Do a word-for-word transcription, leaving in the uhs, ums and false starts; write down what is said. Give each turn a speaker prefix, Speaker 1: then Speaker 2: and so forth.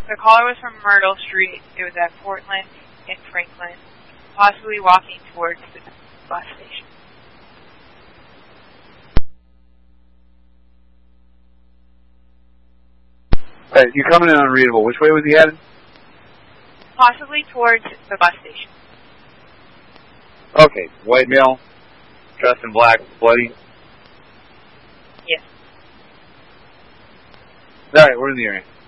Speaker 1: The caller was from Myrtle Street. It was at Portland and Franklin, possibly walking towards the bus station.
Speaker 2: All right, you're coming in unreadable. Which way was he headed?
Speaker 1: Possibly towards the bus station.
Speaker 2: Okay, white male, dressed in black, bloody.
Speaker 1: Yes.
Speaker 2: All right, we're in the area.